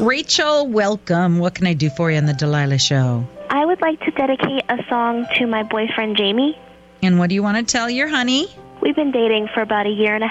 Rachel, welcome. What can I do for you on the Delilah Show? I would like to dedicate a song to my boyfriend, Jamie. And what do you want to tell your honey? We've been dating for about 1.5 years